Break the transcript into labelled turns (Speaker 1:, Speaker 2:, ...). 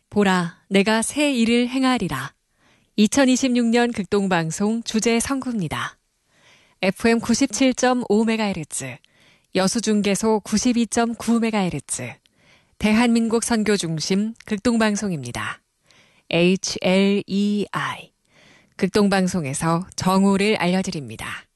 Speaker 1: 보라, 내가 새 일을 행하리라. 2026년 극동방송 주제 선구입니다. FM 97.5MHz, 여수중계소 92.9MHz, 대한민국 선교 중심 극동방송입니다. HLEI, 극동방송에서 정오를 알려드립니다.